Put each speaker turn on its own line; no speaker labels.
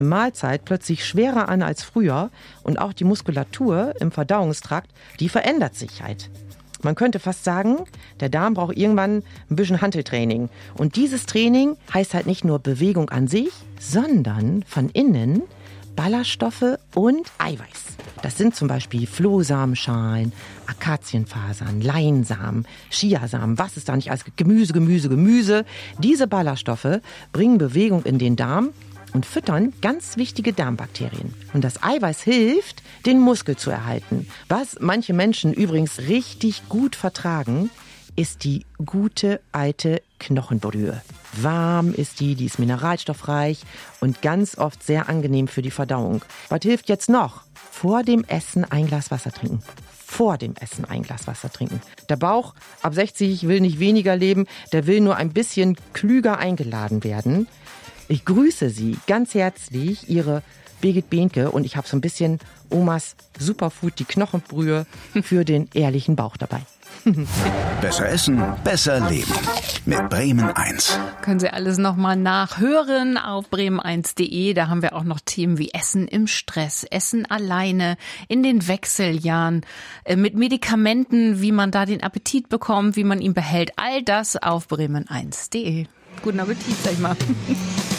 Mahlzeit plötzlich schwerer an als früher und auch die Muskulatur im Verdauungstrakt, die verändert sich halt. Man könnte fast sagen, der Darm braucht irgendwann ein bisschen Hanteltraining. Und dieses Training heißt halt nicht nur Bewegung an sich, sondern von innen Ballaststoffe und Eiweiß. Das sind zum Beispiel Flohsamenschalen, Akazienfasern, Leinsamen, Chiasamen, was ist da nicht alles? Gemüse. Diese Ballaststoffe bringen Bewegung in den Darm und füttern ganz wichtige Darmbakterien. Und das Eiweiß hilft, den Muskel zu erhalten. Was manche Menschen übrigens richtig gut vertragen, ist die gute alte Knochenbrühe. Warm ist die ist mineralstoffreich und ganz oft sehr angenehm für die Verdauung. Was hilft jetzt noch? Vor dem Essen ein Glas Wasser trinken. Vor dem Essen ein Glas Wasser trinken. Der Bauch ab 60 will nicht weniger leben, der will nur ein bisschen klüger eingeladen werden. Ich grüße Sie ganz herzlich, Ihre Birgit Behnke, und ich habe so ein bisschen Omas Superfood, die Knochenbrühe, für den ehrlichen Bauch dabei.
Besser essen, besser leben. Mit Bremen 1.
Können Sie alles nochmal nachhören auf bremen1.de. Da haben wir auch noch Themen wie Essen im Stress, Essen alleine, in den Wechseljahren, mit Medikamenten, wie man da den Appetit bekommt, wie man ihn behält. All das auf bremen1.de. Guten Appetit, sag ich mal.